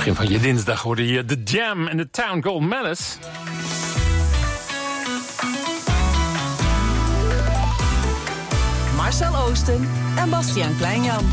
Begin van je dinsdag hoorde je The Jam en The Town Called Malice. Marcel Oosten en Bastiaan Kleinjan.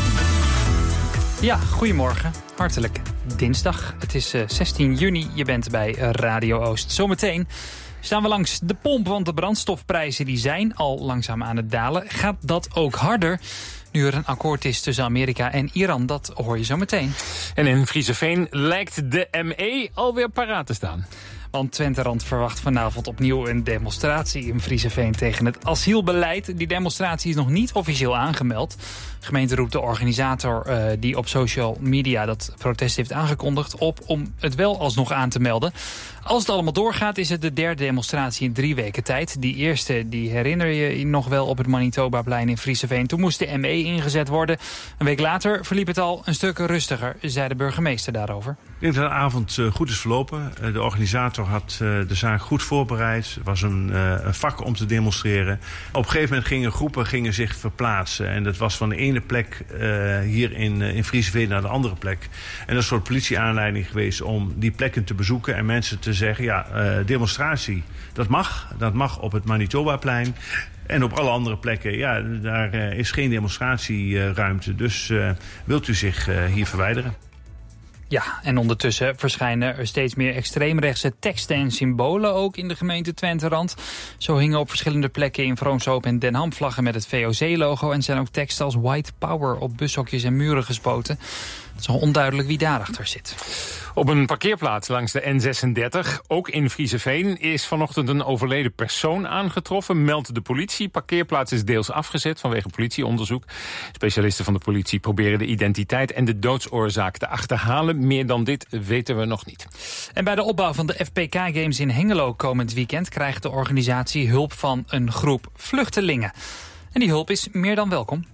Ja, goedemorgen. Hartelijk dinsdag. Het is 16 juni. Je bent bij Radio Oost. Zometeen staan we langs de pomp, want de brandstofprijzen die zijn al langzaam aan het dalen. Gaat dat ook harder? Nu er een akkoord is tussen Amerika en Iran, dat hoor je zo meteen. En in Frieseveen lijkt de ME alweer paraat te staan. Want Twenterand verwacht vanavond opnieuw een demonstratie in Frieseveen tegen het asielbeleid. Die demonstratie is nog niet officieel aangemeld. De gemeente roept de organisator die op social media dat protest heeft aangekondigd op om het wel alsnog aan te melden. Als het allemaal doorgaat is het de derde demonstratie in 3 weken tijd. Die eerste, die herinner je nog wel op het Manitobaplein in Frieseveen. Toen moest de ME ingezet worden. Een week later verliep het al een stuk rustiger, zei de burgemeester daarover. Ik denk dat de avond goed is verlopen. De organisator had de zaak goed voorbereid. Het was een vak om te demonstreren. Op een gegeven moment gingen groepen zich verplaatsen. En dat was van de ene plek hier in Frieseveen naar de andere plek. En dat is een soort politieaanleiding geweest om die plekken te bezoeken en mensen te zeggen, ja, demonstratie, dat mag op het Manitobaplein. En op alle andere plekken, ja, daar is geen demonstratieruimte. Dus wilt u zich hier verwijderen? Ja, en ondertussen verschijnen er steeds meer extreemrechtse teksten en symbolen ook in de gemeente Twenterand. Zo hingen op verschillende plekken in Vroomshoop en Den Ham vlaggen met het VOC-logo en zijn ook teksten als White Power op bushokjes en muren gespoten. Het is nog onduidelijk wie daarachter zit. Op een parkeerplaats langs de N36, ook in Frieseveen, is vanochtend een overleden persoon aangetroffen, meldt de politie. Parkeerplaats is deels afgezet vanwege politieonderzoek. Specialisten van de politie proberen de identiteit en de doodsoorzaak te achterhalen. Meer dan dit weten we nog niet. En bij de opbouw van de FPK Games in Hengelo komend weekend krijgt de organisatie hulp van een groep vluchtelingen. En die hulp is meer dan welkom.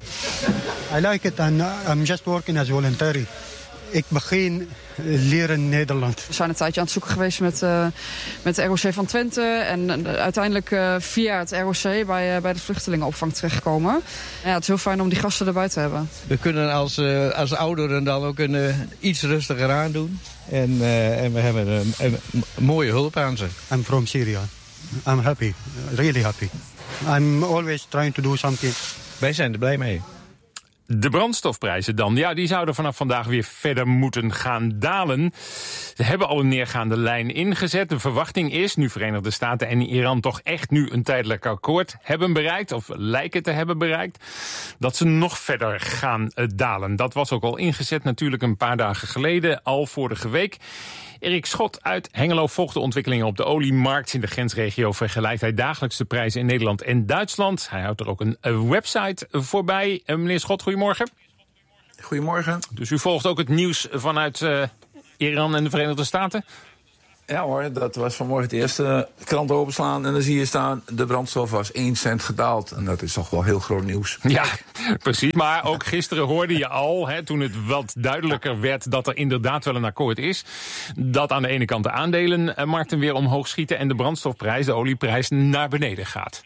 I like it and I'm just working as voluntary. Ik begin leren Nederland. We zijn een tijdje aan het zoeken geweest met de ROC van Twente. En uiteindelijk via het ROC bij de vluchtelingenopvang terechtkomen. Ja, het is heel fijn om die gasten erbij te hebben. We kunnen als ouderen dan ook iets rustiger aandoen. En we hebben een mooie hulp aan ze. I'm from Syria. I'm happy, really happy. I'm always trying to do something. Wij zijn er blij mee. De brandstofprijzen dan, ja, die zouden vanaf vandaag weer verder moeten gaan dalen. Ze hebben al een neergaande lijn ingezet. De verwachting is, nu Verenigde Staten en Iran toch echt nu een tijdelijk akkoord hebben bereikt, of lijken te hebben bereikt, dat ze nog verder gaan dalen. Dat was ook al ingezet natuurlijk een paar dagen geleden, al vorige week. Erik Schot uit Hengelo volgt de ontwikkelingen op de oliemarkt. In de grensregio vergelijkt hij dagelijks de prijzen in Nederland en Duitsland. Hij houdt er ook een website voorbij. Meneer Schot, goedemorgen. Goedemorgen. Dus u volgt ook het nieuws vanuit Iran en de Verenigde Staten? Ja hoor, dat was vanmorgen het eerste krant openslaan en dan zie je staan, de brandstof was 1 cent gedaald. En dat is toch wel heel groot nieuws. Ja, precies. Maar ook gisteren hoorde je al, toen het wat duidelijker werd dat er inderdaad wel een akkoord is, dat aan de ene kant de aandelenmarkten weer omhoog schieten en de brandstofprijs, de olieprijs, naar beneden gaat.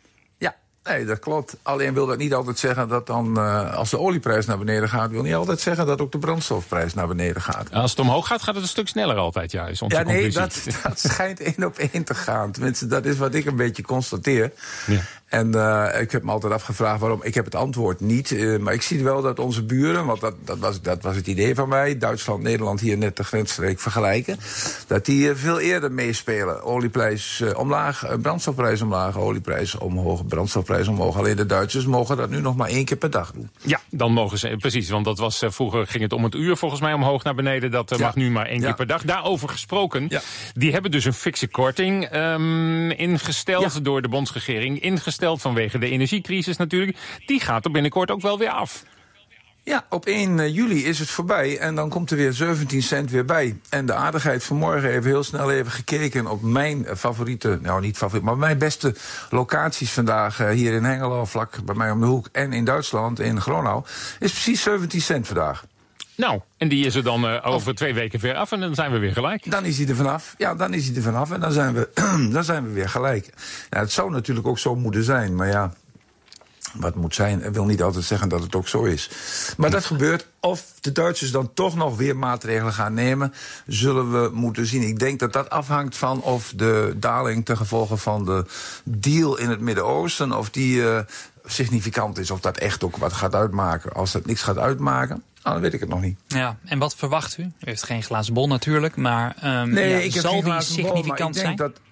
Nee, dat klopt. Alleen wil dat niet altijd zeggen dat dan, als de olieprijs naar beneden gaat, wil niet altijd zeggen dat ook de brandstofprijs naar beneden gaat. Als het omhoog gaat, gaat het een stuk sneller altijd, ja. Is onze conclusie. Dat schijnt 1 op 1 te gaan. Tenminste, dat is wat ik een beetje constateer. Ja. En ik heb me altijd afgevraagd waarom. Ik heb het antwoord niet. Maar ik zie wel dat onze buren, want dat was het idee van mij, Duitsland, Nederland hier net de grensstreek vergelijken, dat die veel eerder meespelen. Olieprijs omlaag, brandstofprijs omlaag, olieprijs omhoog, brandstofprijs omhoog. Alleen de Duitsers mogen dat nu nog maar 1 keer per dag doen. Ja, dan mogen ze, precies. Want dat was vroeger ging het om het uur volgens mij omhoog naar beneden. Dat mag nu maar 1 keer per dag. Daarover gesproken, die hebben dus een fikse korting ingesteld door de bondsregering. Ingesteld vanwege de energiecrisis natuurlijk. Die gaat er binnenkort ook wel weer af. Ja, op 1 juli is het voorbij en dan komt er weer 17 cent weer bij. En de aardigheid vanmorgen even heel snel even gekeken op mijn favoriete, nou niet favoriet, maar mijn beste locaties vandaag hier in Hengelo, vlak bij mij om de hoek, en in Duitsland, in Gronau, is precies 17 cent vandaag. Nou, en die is er dan over 2 weken weer af en dan zijn we weer gelijk. Dan is hij er vanaf. Ja, dan is hij er vanaf en dan zijn we weer gelijk. Nou, het zou natuurlijk ook zo moeten zijn, maar ja, wat moet zijn. Ik wil niet altijd zeggen dat het ook zo is. Maar dat gebeurt. Of de Duitsers dan toch nog weer maatregelen gaan nemen, zullen we moeten zien. Ik denk dat dat afhangt van of de daling ten gevolge van de deal in het Midden-Oosten, of die significant is, of dat echt ook wat gaat uitmaken. Als dat niks gaat uitmaken, dan weet ik het nog niet. Ja, en wat verwacht u? U heeft geen glazen bol natuurlijk, maar ik heb zal die significant zijn?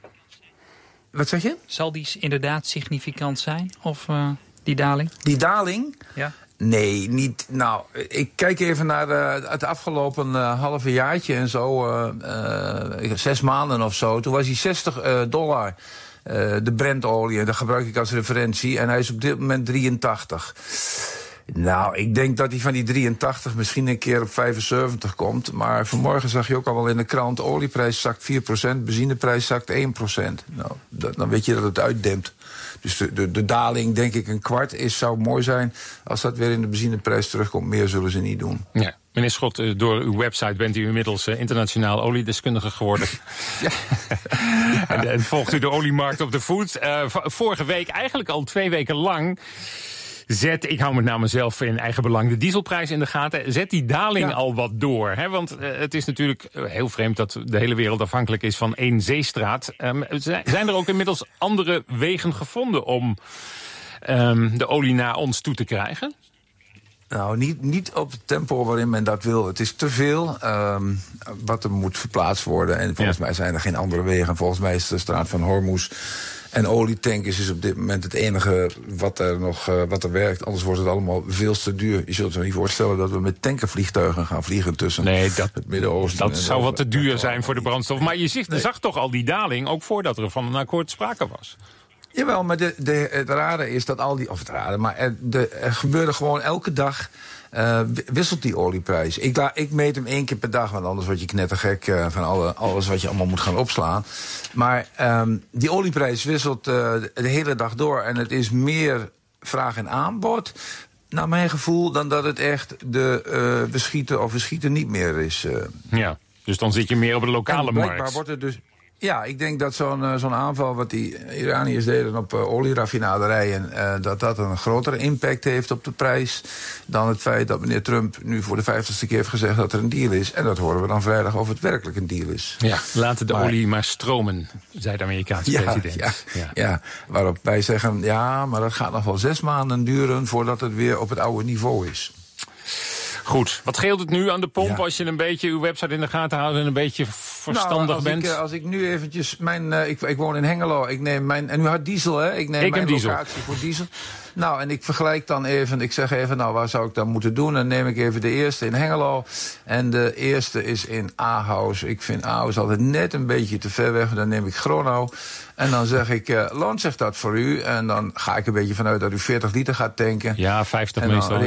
Wat zeg je? Zal die inderdaad significant zijn? Of die daling? Die daling? Ja. Nee, niet. Nou, ik kijk even naar het afgelopen halve jaartje en zo. 6 maanden of zo. Toen was hij $60. De Brentolie, dat gebruik ik als referentie. En hij is op dit moment 83. Nou, ik denk dat hij van die 83 misschien een keer op 75 komt. Maar vanmorgen zag je ook al wel in de krant, olieprijs zakt 4%, benzineprijs zakt 1%. Nou, dan weet je dat het uitdempt. Dus de daling, denk ik, een kwart zou mooi zijn. Als dat weer in de benzineprijs terugkomt, meer zullen ze niet doen. Ja. Meneer Schot, door uw website bent u inmiddels internationaal oliedeskundige geworden. Ja. En volgt u de oliemarkt op de voet. Vorige week, eigenlijk al 2 weken lang, ik hou met name zelf in eigen belang de dieselprijs in de gaten. Zet die daling al wat door? Hè? Want het is natuurlijk heel vreemd dat de hele wereld afhankelijk is van 1 zeestraat. Zijn er ook inmiddels andere wegen gevonden om de olie naar ons toe te krijgen? Nou, niet op het tempo waarin men dat wil. Het is te veel wat er moet verplaatst worden. En volgens mij zijn er geen andere wegen. Volgens mij is de straat van Hormuz en olietankers is op dit moment het enige wat er werkt. Anders wordt het allemaal veel te duur. Je zult je niet voorstellen dat we met tankervliegtuigen gaan vliegen tussen het Midden-Oosten. Dat zou wat te duur zijn voor de brandstof. Maar je zag toch al die daling, ook voordat er van een akkoord sprake was? Jawel, maar het rare is dat al die... Of het rare, maar er gebeurde gewoon elke dag wisselt die olieprijs. Ik meet hem 1 keer per dag, want anders word je knettergek van alles wat je allemaal moet gaan opslaan. Maar die olieprijs wisselt de hele dag door en het is meer vraag en aanbod, naar mijn gevoel, dan dat het echt we schieten niet meer is. Ja, dus dan zit je meer op de lokale markt. Blijkbaar wordt het dus... Ja, ik denk dat zo'n aanval wat die Iraniërs deden op olieraffinaderijen, dat een grotere impact heeft op de prijs dan het feit dat meneer Trump nu voor de 50ste keer heeft gezegd dat er een deal is. En dat horen we dan vrijdag of het werkelijk een deal is. Ja, laten de olie maar stromen, zei de Amerikaanse president. Ja, waarop wij zeggen, ja, maar dat gaat nog wel 6 maanden duren voordat het weer op het oude niveau is. Goed, wat scheelt het nu aan de pomp als je een beetje uw website in de gaten houdt en een beetje verstandig bent? Als ik nu eventjes ik woon in Hengelo, en u had diesel, hè? Ik neem mijn locatie voor diesel. Nou, en ik vergelijk dan even, ik zeg even, nou, waar zou ik dan moeten doen? Dan neem ik even de eerste in Hengelo. En de eerste is in Ahaus. Ik vind Ahaus altijd net een beetje te ver weg. Dan neem ik Gronau. En dan zeg ik, loont zich dat voor u? En dan ga ik een beetje vanuit dat u 40 liter gaat tanken. Ja, 50 meestal,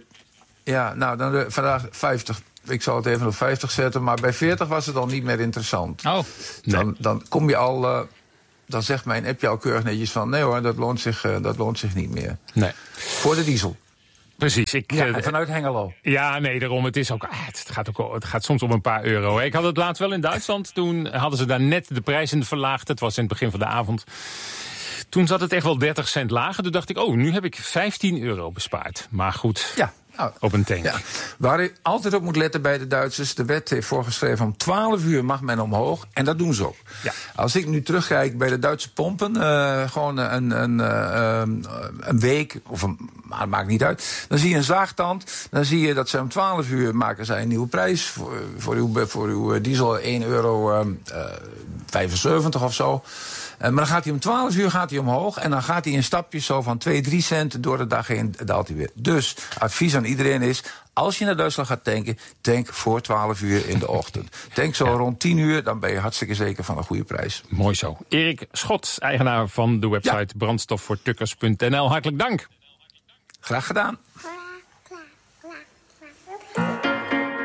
ja, nou, dan vandaag 50. Ik zal het even op 50 zetten, maar bij 40 was het al niet meer interessant. Oh, nee. Dan kom je al... dan zegt mijn appje al keurig netjes van... nee hoor, dat loont zich niet meer. Nee. Voor de diesel. Precies. Vanuit Hengelo. Ja, nee, daarom. Het is ook, het gaat soms om een paar euro. Ik had het laatst wel in Duitsland. Toen hadden ze daar net de prijzen verlaagd. Het was in het begin van de avond. Toen zat het echt wel 30 cent lager. Toen dacht ik, nu heb ik 15 euro bespaard. Maar goed... Ja. Nou, op een tank. Ja. Waar u altijd op moet letten bij de Duitsers... de wet heeft voorgeschreven om 12 uur mag men omhoog. En dat doen ze ook. Ja. Als ik nu terugkijk bij de Duitse pompen... gewoon een week, maar het maakt niet uit... dan zie je een zaagtand. Dan zie je dat ze om 12 uur maken zij een nieuwe prijs. Voor uw diesel €1,75 of zo. Maar dan gaat hij om 12 uur omhoog. En dan gaat hij in stapjes zo van 2-3 cent door de dag heen daalt hij weer. Dus advies aan iedereen is... als je naar Duitsland gaat tanken, tank voor 12 uur in de ochtend. Tank zo rond 10 uur, dan ben je hartstikke zeker van een goede prijs. Mooi zo. Erik Schot, eigenaar van de website brandstofvoortukkers.nl. Hartelijk dank. Graag gedaan.